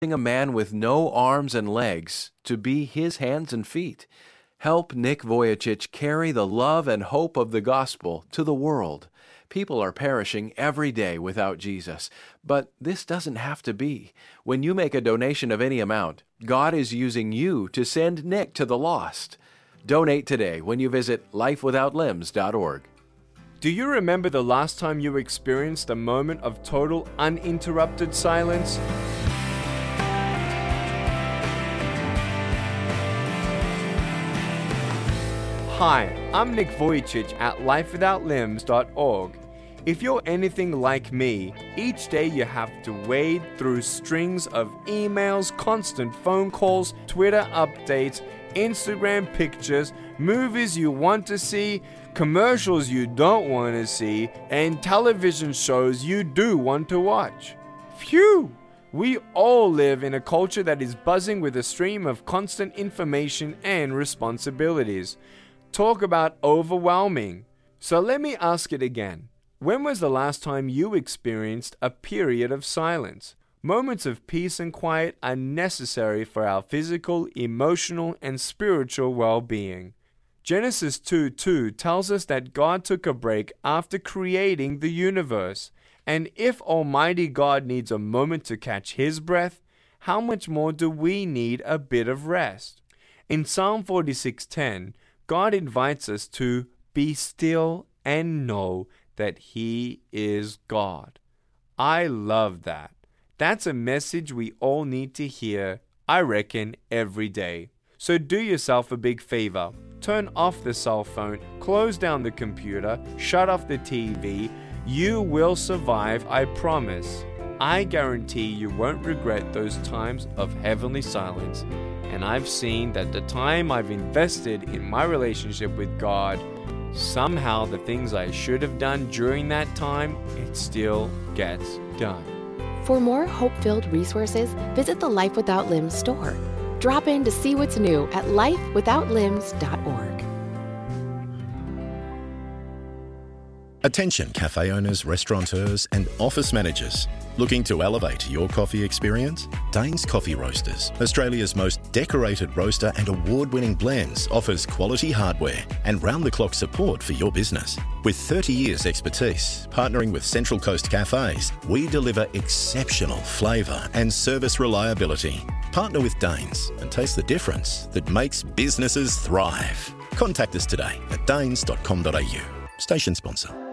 a man with no arms and legs to be his hands and feet. Help Nick Vujicic carry the love and hope of the gospel to the world. People are perishing every day without Jesus, but this doesn't have to be. When you make a donation of any amount, God is using you to send Nick to the lost. Donate today when you visit lifewithoutlimbs.org. Do you remember the last time you experienced a moment of total uninterrupted silence? Hi, I'm Nick Vujicic at lifewithoutlimbs.org. If you're anything like me, each day you have to wade through strings of emails, constant phone calls, Twitter updates, Instagram pictures, movies you want to see, commercials you don't want to see, and television shows you do want to watch. Phew! We all live in a culture that is buzzing with a stream of constant information and responsibilities. Talk about overwhelming. So let me ask it again. When was the last time you experienced a period of silence? Moments of peace and quiet are necessary for our physical, emotional, and spiritual well-being. Genesis 2:2 tells us that God took a break after creating the universe. And if Almighty God needs a moment to catch His breath, how much more do we need a bit of rest? In Psalm 46:10, God invites us to be still and know that He is God. I love that. That's a message we all need to hear, I reckon, every day. So do yourself a big favor. Turn off the cell phone, close down the computer, shut off the TV. You will survive, I promise. I guarantee you won't regret those times of heavenly silence. And I've seen that the time I've invested in my relationship with God, somehow the things I should have done during that time, it still gets done. For more hope-filled resources, visit the Life Without Limbs store. Drop in to see what's new at lifewithoutlimbs.org. Attention cafe owners, restaurateurs and office managers. Looking to elevate your coffee experience? Danes Coffee Roasters, Australia's most decorated roaster and award-winning blends, offers quality hardware and round-the-clock support for your business. With 30 years expertise, partnering with Central Coast Cafes, we deliver exceptional flavour and service reliability. Partner with Danes and taste the difference that makes businesses thrive. Contact us today at danes.com.au. Station sponsor.